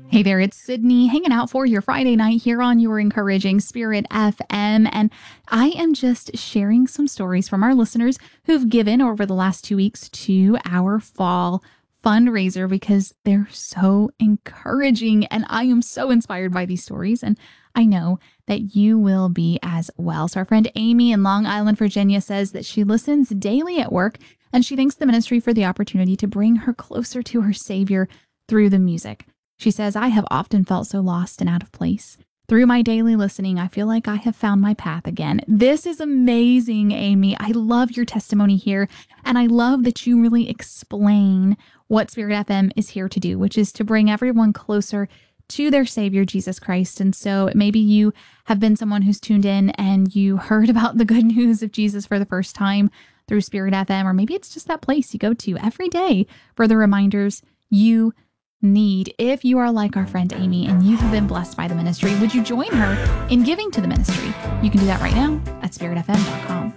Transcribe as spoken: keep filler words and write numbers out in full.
Hey there, it's Sydney hanging out for your Friday night here on your Encouraging Spirit F M. And I am just sharing some stories from our listeners who've given over the last two weeks to our fall fundraiser because they're so encouraging. And I am so inspired by these stories. And I know that you will be as well. So our friend Amy in Long Island, Virginia says that she listens daily at work and she thanks the ministry for the opportunity to bring her closer to her Savior through the music. She says, I have often felt so lost and out of place. Through my daily listening, I feel like I have found my path again. This is amazing, Amy. I love your testimony here. And I love that you really explain what Spirit F M is here to do, which is to bring everyone closer to their Savior, Jesus Christ. And so maybe you have been someone who's tuned in and you heard about the good news of Jesus for the first time through Spirit F M, or maybe it's just that place you go to every day for the reminders you need. If you are like our friend Amy and you have been blessed by the ministry, would you join her in giving to the ministry? You can do that right now at spirit f m dot com.